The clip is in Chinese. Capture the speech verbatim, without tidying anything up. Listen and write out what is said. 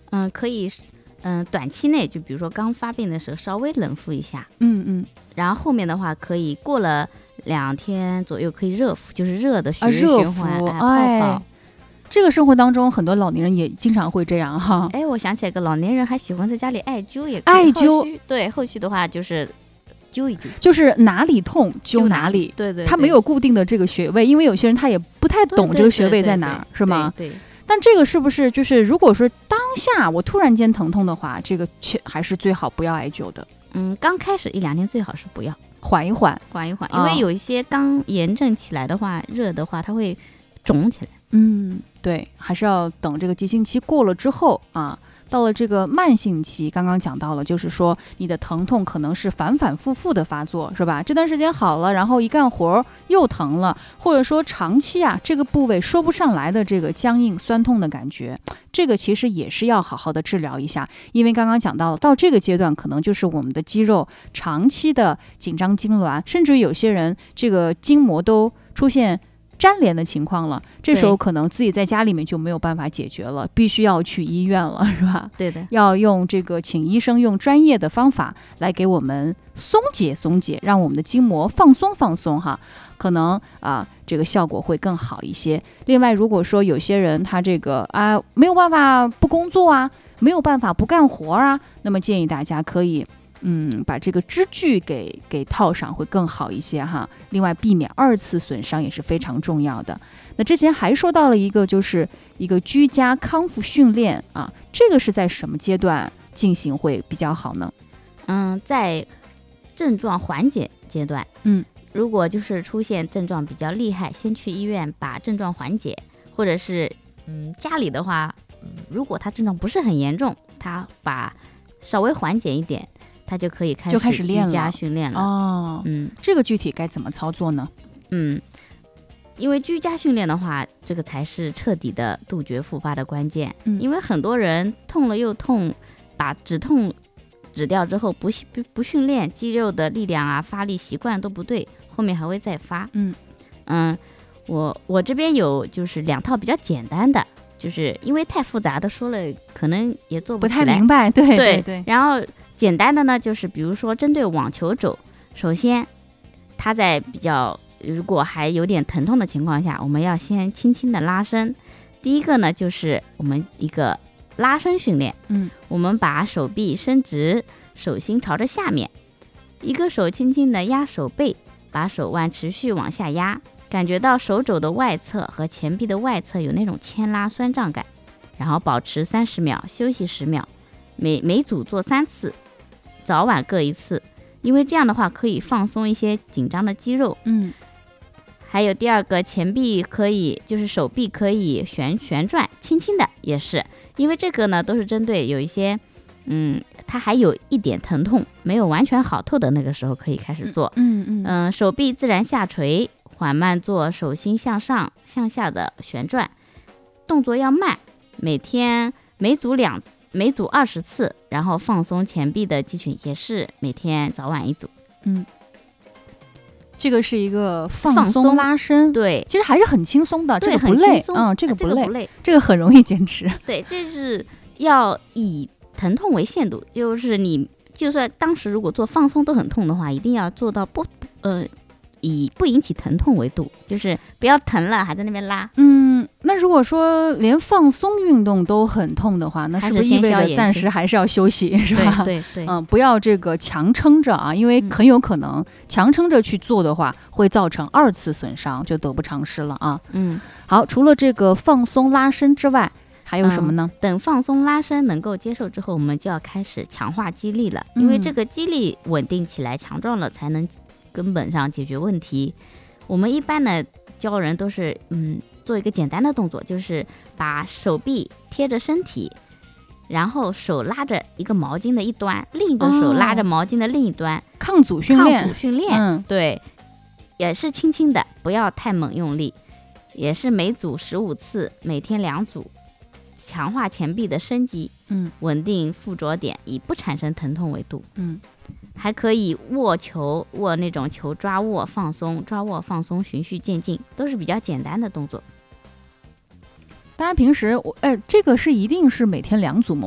嗯，可以，嗯，短期内就比如说刚发病的时候稍微冷敷一下， 嗯嗯， 然后后面的话可以过了两天左右可以热敷，就是热的血液啊热循环， 敷哎，泡哎泡。 这个生活当中很多老年人也经常会这样哈。 哎，我想起来个老年人还喜欢在家里艾灸，也可以艾灸后续对，后续的话就是灸一灸， 就是哪里痛灸哪里， 对对， 它没有固定的这个穴位，因为有些人他也不太懂这个穴位在哪儿，是吗？ 对。 但这个是不是就是如果说当下我突然间疼痛的话，这个还是最好不要艾灸的？ 嗯，刚开始一两天最好是不要， 缓一缓， 缓一缓，因为有一些刚炎症起来的话，热的话它会肿起来。 嗯，对，还是要等这个急性期过了之后啊。到了这个慢性期，刚刚讲到了，就是说你的疼痛可能是反反复复的发作，是吧？这段时间好了，然后一干活又疼了，或者说长期啊这个部位说不上来的这个僵硬酸痛的感觉，这个其实也是要好好的治疗一下。因为刚刚讲到了，到这个阶段可能就是我们的肌肉长期的紧张痉挛，甚至有些人这个筋膜都出现粘连的情况了，这时候可能自己在家里面就没有办法解决了，必须要去医院了，是吧？ 对的， 要用这个请医生用专业的方法来给我们松解松解，让我们的筋膜放松放松哈，可能啊、呃、这个效果会更好一些。另外，如果说有些人他这个啊没有办法不工作啊，没有办法不干活啊，那么建议大家可以。嗯，把这个支具给给套上会更好一些哈。另外，避免二次损伤也是非常重要的。那之前还说到了一个，就是一个居家康复训练啊，这个是在什么阶段进行会比较好呢？ 嗯，在症状缓解阶段， 嗯， 如果就是出现症状比较厉害，先去医院把症状缓解，或者是嗯家里的话，嗯，如果他症状不是很严重，他把稍微缓解一点。他就可以开始就开始练了居家训练了哦。 嗯， 这个具体该怎么操作呢？ 嗯，因为居家训练的话，这个才是彻底的杜绝复发的关键。 嗯， 因为很多人痛了又痛，把止痛止掉之后不不不训练，肌肉的力量啊、发力习惯都不对，后面还会再发。 嗯嗯，我我这边有就是两套比较简单的，就是因为太复杂的说了，可能也做不起来， 太明白。对对对对， 然后。简单的呢，就是比如说针对网球肘，首先它在比较如果还有点疼痛的情况下，我们要先轻轻的拉伸。第一个呢，就是我们一个拉伸训练， 嗯， 我们把手臂伸直，手心朝着下面，一个手轻轻的压手背，把手腕持续往下压，感觉到手肘的外侧和前臂的外侧有那种牵拉酸胀感，然后保持三十秒，休息十秒，每每组做三次。早晚各一次，因为这样的话可以放松一些紧张的肌肉。 嗯， 还有第二个，前臂可以就是手臂可以旋旋转，轻轻的也是，因为这个呢都是针对有一些，嗯，它还有一点疼痛，没有完全好透的那个时候可以开始做。 嗯嗯嗯、呃，手臂自然下垂，缓慢做手心向上向下的旋转，动作要慢，每天每组两。每组二十次，然后放松前臂的肌群，也是每天早晚一组。 嗯，这个是一个放放松拉伸， 对， 其实还是很轻松的，这对， 个不累， 嗯， 这个不累， 这个不累， 这个很容易坚持。 对，这是要以疼痛为限度，就是你就算当时如果做放松都很痛的话，一定要做到不呃以不引起疼痛为度，就是不要疼了还在那边拉。 嗯，那如果说连放松运动都很痛的话，那是不是意味着暂时还是要休息，是吧？ 对对对， 嗯，不要这个强撑着啊，因为很有可能强撑着去做的话，会造成二次损伤，就得不偿失了啊。 嗯， 好，除了这个放松拉伸之外，还有什么呢？ 嗯、等放松拉伸能够接受之后，我们就要开始强化肌力了，因为这个肌力稳定起来、强壮了，才能根本上解决问题。我们一般呢教人都是嗯做一个简单的动作，就是把手臂贴着身体，然后手拉着一个毛巾的一端，另一个手拉着毛巾的另一端， 哦、抗阻训练， 抗阻训练， 嗯， 对，也是轻轻的，不要太猛用力，也是每组十五次，每天两组，强化前臂的伸肌， 嗯， 稳定附着点，以不产生疼痛为度， 嗯。 还可以握球，握那种球抓握放松，抓握放松，循序渐进，都是比较简单的动作。 大家平时我哎，这个是一定是每天两组吗？